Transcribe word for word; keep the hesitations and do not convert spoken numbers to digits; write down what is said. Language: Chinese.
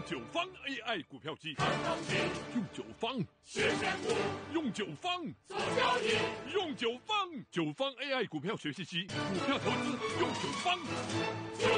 九方 A I 股票机， 用九方学选股， 用九方做交易， 用九方九方 A I 股票学习机，股票投资用九方。 九